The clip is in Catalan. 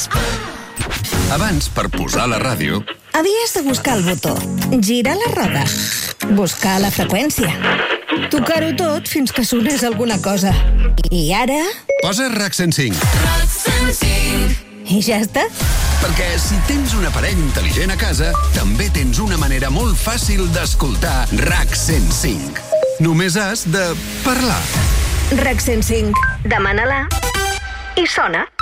Abans, per posar la ràdio, havies de buscar el botó, girar la roda, buscar la freqüència, tocar-ho tot fins que sonés alguna cosa. I ara... posa RAC 105. I ja està. Perquè si tens un aparell intel·ligent a casa, també tens una manera molt fàcil d'escoltar RAC 105. Només has de parlar. RAC 105. Demana-la i sona.